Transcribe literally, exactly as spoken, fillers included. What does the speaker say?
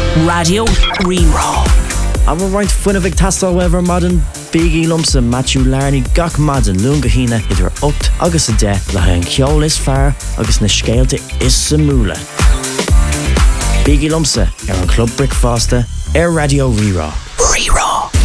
Radio Rerá. Aber right fuinna bh tastal wever madan Biggie Lumsa Matthew Larney gach madan lunga hína idir ocht agus a de le an ceol is fear agus na scéalte is sa múla. Biggie Lumsa ar an Club Brickfaster ar Radio Rerá. Rerá.